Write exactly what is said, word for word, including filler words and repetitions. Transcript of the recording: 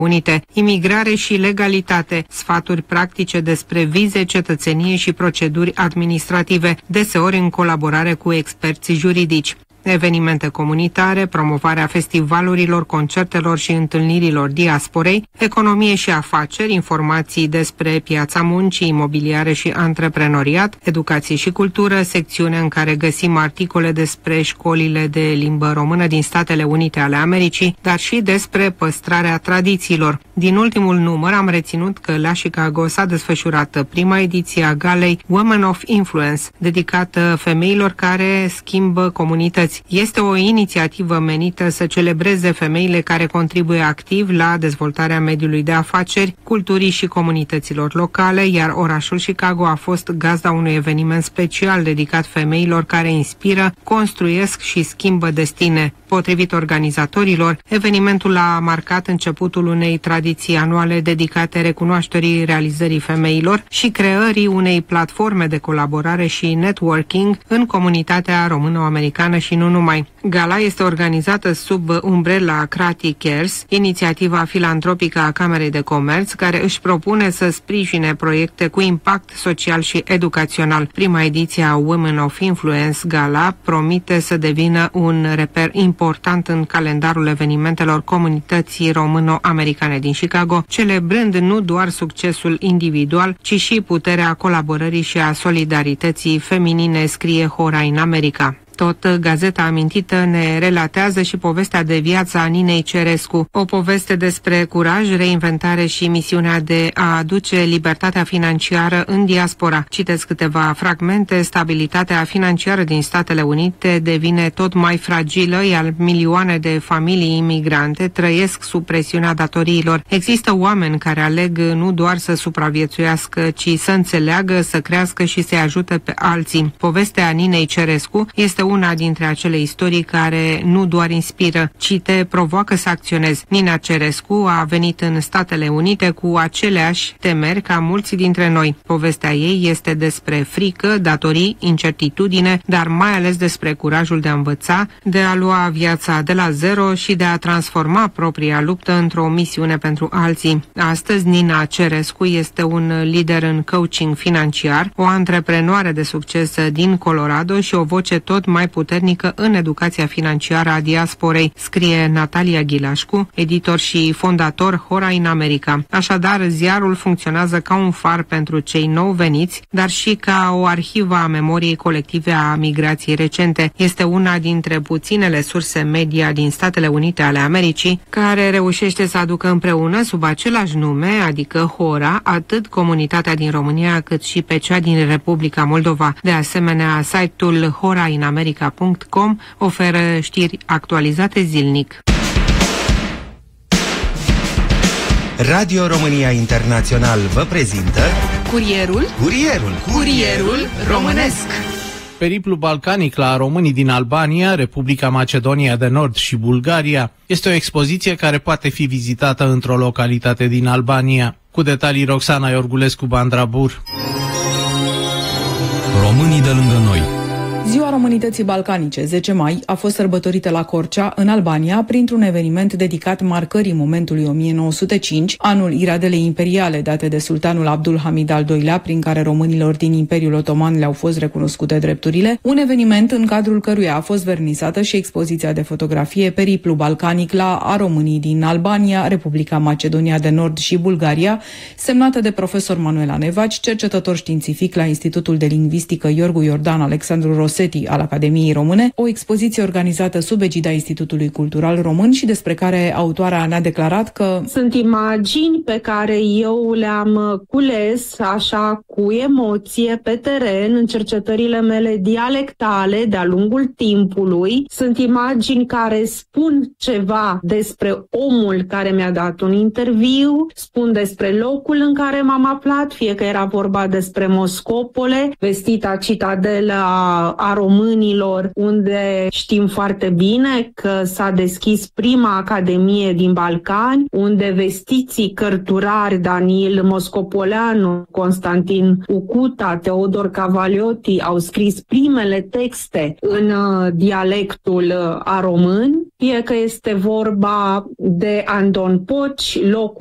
Unite, imigrare și legalitate, sfaturi practice despre vize, cetățenie și proceduri administrative, deseori în colaborare cu experți juridici. Evenimente comunitare, promovarea festivalurilor, concertelor și întâlnirilor diasporei, economie și afaceri, informații despre piața muncii, imobiliare și antreprenoriat, educație și cultură, secțiune în care găsim articole despre școlile de limbă română din Statele Unite ale Americii, dar și despre păstrarea tradițiilor. Din ultimul număr am reținut că la Chicago s-a desfășurat prima ediție a galei Women of Influence, dedicată femeilor care schimbă comunități. Este o inițiativă menită să celebreze femeile care contribuie activ la dezvoltarea mediului de afaceri, culturii și comunităților locale, iar orașul Chicago a fost gazda unui eveniment special dedicat femeilor care inspiră, construiesc și schimbă destine. Potrivit organizatorilor, evenimentul a marcat începutul unei tradiții anuale dedicate recunoașterii realizării femeilor și creării unei platforme de colaborare și networking în comunitatea româno-americană și nu numai. Gala este organizată sub umbrela Crati Cares, inițiativa filantropică a Camerei de Comerț, care își propune să sprijine proiecte cu impact social și educațional. Prima ediție a Women of Influence Gala promite să devină un reper important în calendarul evenimentelor comunității româno-americane din Chicago, celebrând nu doar succesul individual, ci și puterea colaborării și a solidarității feminine, scrie Hora in America. Tot gazeta amintită ne relatează și povestea de viață a Ninei Cerescu, o poveste despre curaj, reinventare și misiunea de a aduce libertatea financiară în diaspora. Citesc câteva fragmente. Stabilitatea financiară din Statele Unite devine tot mai fragilă, iar milioane de familii imigrante trăiesc sub presiunea datoriilor. Există oameni care aleg nu doar să supraviețuiască, ci să înțeleagă, să crească și să ajute pe alții. Povestea Ninei Cerescu este una dintre acele istorii care nu doar inspiră, ci te provoacă să acționezi. Nina Cerescu a venit în Statele Unite cu aceleași temeri ca mulți dintre noi. Povestea ei este despre frică, datorii, incertitudine, dar mai ales despre curajul de a învăța, de a lua viața de la zero și de a transforma propria luptă într-o misiune pentru alții. Astăzi, Nina Cerescu este un lider în coaching financiar, o antreprenoare de succes din Colorado și o voce tot mai puternică în educația financiară a diasporei, scrie Natalia Ghilașcu, editor și fondator Hora in America. Așadar, ziarul funcționează ca un far pentru cei nou veniți, dar și ca o arhivă a memoriei colective a migrației recente. Este una dintre puținele surse media din Statele Unite ale Americii care reușește să aducă împreună sub același nume, adică Hora, atât comunitatea din România cât și pe cea din Republica Moldova. De asemenea, site-ul hora in america punct com oferă știri actualizate zilnic. Radio România Internațional vă prezintă Curierul Curierul Curierul românesc. Periplul balcanic la românii din Albania, Republica Macedonia de Nord și Bulgaria este o expoziție care poate fi vizitată într-o localitate din Albania. Cu detalii Roxana Iorgulescu Bandrabur. Românii de lângă noi. Ziua Românității Balcanice, zece mai, a fost sărbătorită la Corcea, în Albania, printr-un eveniment dedicat marcării momentului o mie nouă sute cinci, anul iradelei imperiale date de sultanul Abdul Hamid al doilea, prin care românilor din Imperiul Otoman le-au fost recunoscute drepturile, un eveniment în cadrul căruia a fost vernisată și expoziția de fotografie Periplu Balcanic la a românii din Albania, Republica Macedonia de Nord și Bulgaria, semnată de profesor Manuela Nevaci, cercetător științific la Institutul de Lingvistică Iorgu Iordan Alexandru Rosetti al Academiei Române, o expoziție organizată sub egida Institutului Cultural Român și despre care autoarea ne-a declarat că sunt imagini pe care eu le-am cules așa cu emoție pe teren în cercetările mele dialectale de-a lungul timpului. Sunt imagini care spun ceva despre omul care mi-a dat un interviu, spun despre locul în care m-am aflat, fie că era vorba despre Moscopole, vestita citadelă a, a românilor, unde știm foarte bine că s-a deschis prima academie din Balcani, unde vestiții cărturari Daniil Moscopoleanu, Constantin Ucuta, Teodor Cavalioti au scris primele texte în uh, dialectul uh, a român, fie că este vorba de Andon Poci, locul